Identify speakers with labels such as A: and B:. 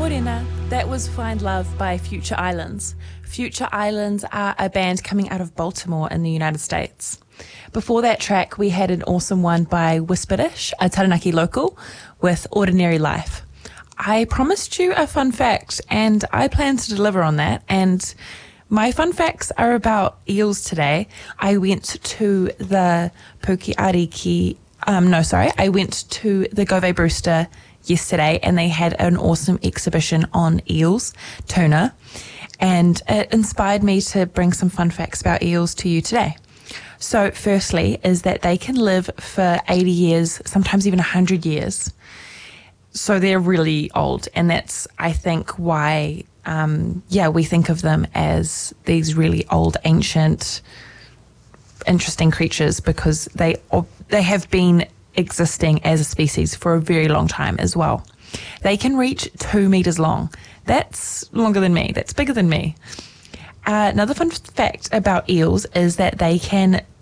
A: Morena, that was Find Love by Future Islands. Future Islands are a band coming out of Baltimore in the United States. Before that track, we had an awesome one by Whisperish, a Taranaki local, with Ordinary Life. I promised you a fun fact, and I plan to deliver on that, and my fun facts are about eels today. I went to the I went to the Gove Brewster yesterday, and they had an awesome exhibition on eels, tuna, and it inspired me to bring some fun facts about eels to you today. So firstly is that they can live for 80 years, sometimes even 100 years. So they're really old, and that's, I think, why, we think of them as these really old, ancient, interesting creatures, because they have been existing as a species for a very long time as well. They can reach 2 meters long. That's longer than me. That's bigger than me. Another fun fact about eels is that they can